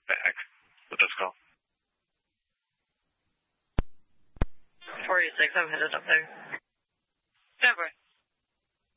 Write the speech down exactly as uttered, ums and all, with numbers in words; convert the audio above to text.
back with this call. forty-six, I'm headed up there.